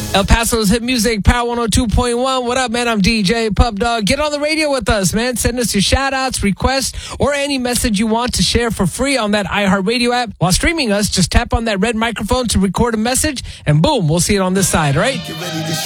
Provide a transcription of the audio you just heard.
El Paso's hit music, Power 102.1. What up, man? I'm DJ Pub Dog. Get on the radio with us, man. Send us your shout-outs, requests, or any message you want to share for free on that iHeartRadio app. While streaming us, just tap on that red microphone to record a message, and boom, we'll see it on this side, all right?